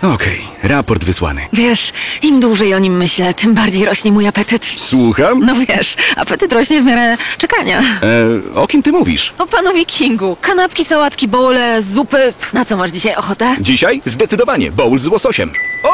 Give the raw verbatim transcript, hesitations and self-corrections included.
Okej, raport wysłany. Wiesz, im dłużej o nim myślę, tym bardziej rośnie mój apetyt. Słucham? No wiesz, apetyt rośnie w miarę czekania. E, o kim ty mówisz? O panu Wikingu. Kanapki, sałatki, bowle, zupy. Na co masz dzisiaj ochotę? Dzisiaj? Zdecydowanie, bowl z łososiem.